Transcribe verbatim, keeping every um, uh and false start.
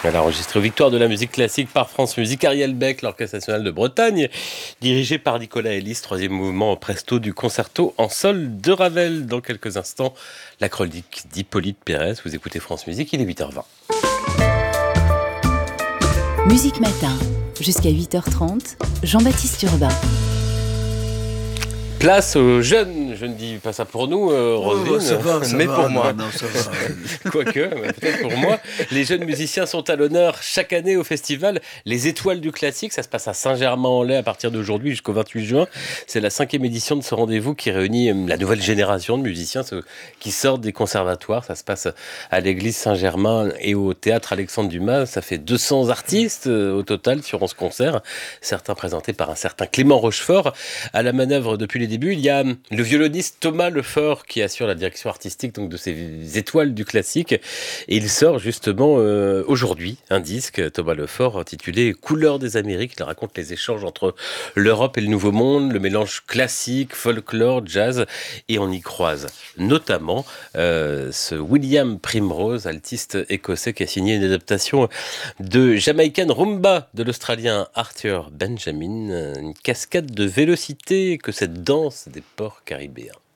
Elle a enregistré aux Victoires de la musique classique par France Musique. Ariel Beck, l'Orchestre national de Bretagne, dirigé par Nicolas Elis, troisième mouvement presto du concerto en sol de Ravel. Dans quelques instants, la chronique d'Hippolyte Pérez. Vous écoutez France Musique, il est huit heures vingt. Musique Matin, jusqu'à huit heures trente, Jean-Baptiste Urbain. Place aux jeunes, je ne dis pas ça pour nous, euh, Roselyne, oh, ça va, ça mais va, pour non, moi. Non, ça va. Quoique, mais peut-être pour moi. Les jeunes musiciens sont à l'honneur chaque année au festival Les Étoiles du Classique. Ça se passe à Saint-Germain-en-Laye à partir d'aujourd'hui jusqu'au vingt-huit juin. C'est la cinquième édition de ce rendez-vous qui réunit la nouvelle génération de musiciens ceux qui sortent des conservatoires. Ça se passe à l'église Saint-Germain et au théâtre Alexandre Dumas. Ça fait deux cents artistes au total sur onze concerts, certains présentés par un certain Clément Rochefort. À la manœuvre depuis les débuts, il y a le violoniste Thomas Lefort qui assure la direction artistique donc, de ces étoiles du classique. Et il sort justement euh, aujourd'hui un disque, Thomas Lefort, intitulé Couleurs des Amériques. Il raconte les échanges entre l'Europe et le Nouveau Monde, le mélange classique, folklore, jazz. Et on y croise notamment euh, ce William Primrose, altiste écossais qui a signé une adaptation de Jamaican Rumba de l'Australien Arthur Benjamin. Une cascade de vélocité que cette danse des ports caribéens.